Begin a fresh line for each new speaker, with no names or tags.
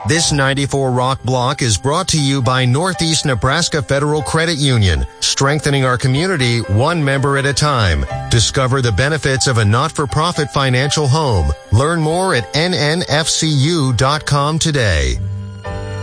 This 94 Rock block is brought to you by Northeast Nebraska Federal Credit Union, strengthening our community one member at a time. Discover the benefits of a not-for-profit financial home. Learn more at nnfcu.com today.